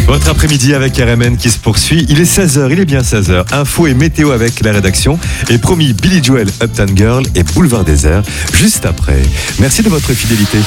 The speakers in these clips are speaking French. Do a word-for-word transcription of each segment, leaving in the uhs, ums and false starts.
Votre après-midi avec R M N qui se poursuit. Il est seize heures, il est bien seize heures. Info et météo avec la rédaction. Et promis, Billy Joel, Uptown Girl et Boulevard Désert juste après. Merci de votre fidélité.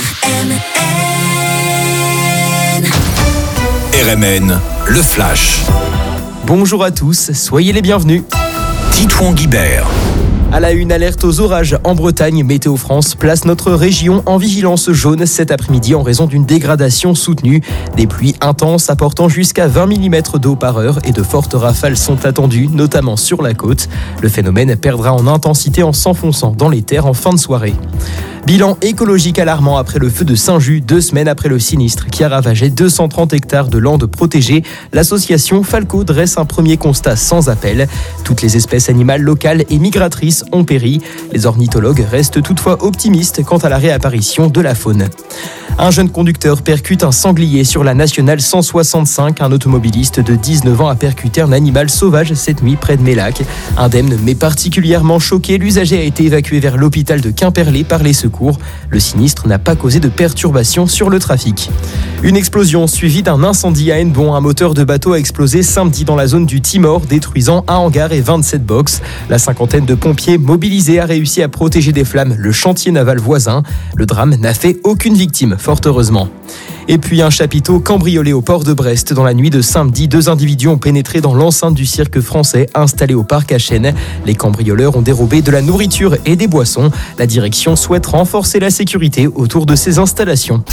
R M N, le flash. Bonjour à tous, soyez les bienvenus. Titouan Guibert. À la une, alerte aux orages en Bretagne, Météo France place notre région en vigilance jaune cet après-midi en raison d'une dégradation soutenue. Des pluies intenses apportant jusqu'à vingt millimètres d'eau par heure et de fortes rafales sont attendues, notamment sur la côte. Le phénomène perdra en intensité en s'enfonçant dans les terres en fin de soirée. Bilan écologique alarmant après le feu de Saint-Just, deux semaines après le sinistre qui a ravagé deux cent trente hectares de landes protégées. L'association Falco dresse un premier constat sans appel. Toutes les espèces animales locales et migratrices ont péri. Les ornithologues restent toutefois optimistes quant à la réapparition de la faune. Un jeune conducteur percute un sanglier sur la nationale cent soixante-cinq. Un automobiliste de dix-neuf ans a percuté un animal sauvage cette nuit près de Mélac. Indemne mais particulièrement choqué, l'usager a été évacué vers l'hôpital de Quimperlé par les secours. Le sinistre n'a pas causé de perturbations sur le trafic. Une explosion suivie d'un incendie à Hennebont. Un moteur de bateau a explosé samedi dans la zone du Timor, détruisant un hangar et vingt-sept box. La cinquantaine de pompiers mobilisés a réussi à protéger des flammes le chantier naval voisin. Le drame n'a fait aucune victime, fort heureusement. Et puis un chapiteau cambriolé au port de Brest. Dans la nuit de samedi, deux individus ont pénétré dans l'enceinte du cirque français installé au parc à Chênes. Les cambrioleurs ont dérobé de la nourriture et des boissons. La direction souhaite renforcer la sécurité autour de ces installations.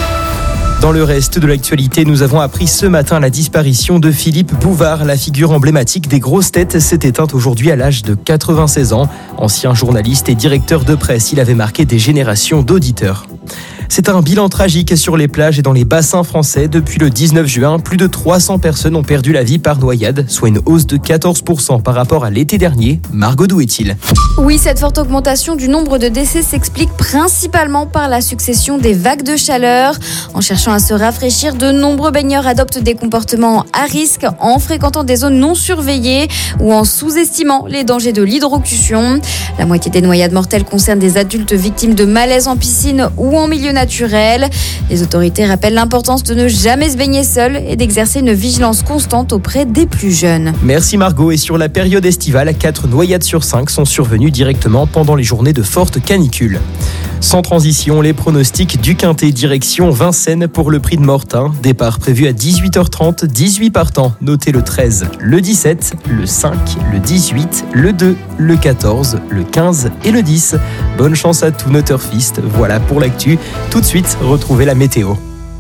Dans le reste de l'actualité, nous avons appris ce matin la disparition de Philippe Bouvard. La figure emblématique des grosses têtes s'est éteinte aujourd'hui à l'âge de quatre-vingt-seize ans. Ancien journaliste et directeur de presse, il avait marqué des générations d'auditeurs. C'est un bilan tragique sur les plages et dans les bassins français. Depuis le dix-neuf juin, plus de trois cents personnes ont perdu la vie par noyade, soit une hausse de quatorze pour cent par rapport à l'été dernier. Margot, d'où est-il ? Oui, cette forte augmentation du nombre de décès s'explique principalement par la succession des vagues de chaleur. En cherchant à se rafraîchir, de nombreux baigneurs adoptent des comportements à risque en fréquentant des zones non surveillées ou en sous-estimant les dangers de l'hydrocution. La moitié des noyades mortelles concernent des adultes victimes de malaise en piscine ou en milieu naturel. Les autorités rappellent l'importance de ne jamais se baigner seul et d'exercer une vigilance constante auprès des plus jeunes. Merci Margot. Et sur la période estivale, quatre noyades sur cinq sont survenues directement pendant les journées de forte canicule. Sans transition, les pronostics du Quintet direction Vincennes pour le prix de Mortain. Départ prévu à dix-huit heures trente, dix-huit partants. Notez le treize, le dix-sept, le cinq, le dix-huit, le deux, le quatorze, le quinze et le dix. Bonne chance à tous nos turfistes. Voilà pour l'actu. Tout de suite, retrouvez la météo.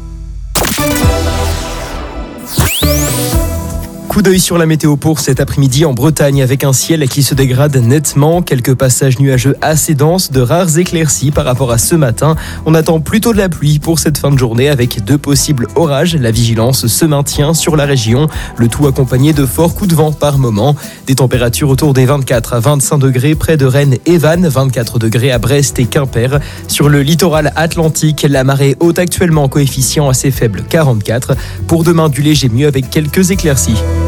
Coup d'œil sur la météo pour cet après-midi en Bretagne avec un ciel qui se dégrade nettement. Quelques passages nuageux assez denses, de rares éclaircies par rapport à ce matin. On attend plutôt de la pluie pour cette fin de journée avec deux possibles orages. La vigilance se maintient sur la région, le tout accompagné de forts coups de vent par moment. Des températures autour des vingt-quatre à vingt-cinq degrés près de Rennes et Vannes, vingt-quatre degrés à Brest et Quimper. Sur le littoral atlantique, la marée haute actuellement, coefficient assez faible, quarante-quatre. Pour demain, du léger mieux avec quelques éclaircies.